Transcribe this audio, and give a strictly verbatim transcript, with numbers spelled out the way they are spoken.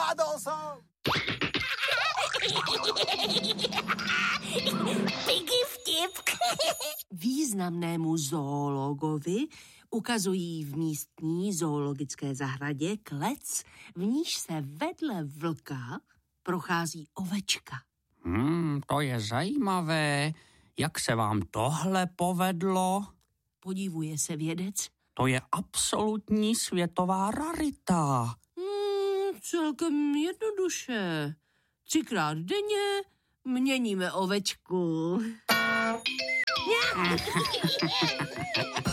zvládal jsem. Piggy vtip. Významnému zoologovi ukazují v místní zoologické zahradě klec, v níž se vedle vlka prochází ovečka. Hmm, to je zajímavé. Jak se vám tohle povedlo? Podívuje se vědec. To je absolutní světová rarita. Hmm, celkem jednoduše. Třikrát denně měníme ovečku.